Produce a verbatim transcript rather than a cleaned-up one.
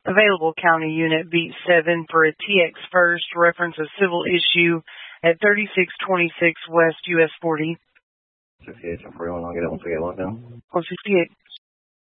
Available county unit beat seven for a T X first, reference a civil issue at thirty-six twenty-six West U S forty. sixty-eight, forty-one, I'll get it once we get locked down. four sixty-eight.